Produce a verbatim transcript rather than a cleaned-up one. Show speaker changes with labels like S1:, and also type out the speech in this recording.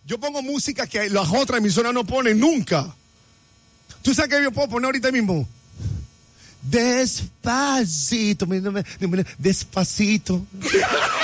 S1: Yo pongo música que las otras emisoras no ponen nunca. ¿Tú sabes qué yo puedo poner ahorita mismo? Despacito, despacito.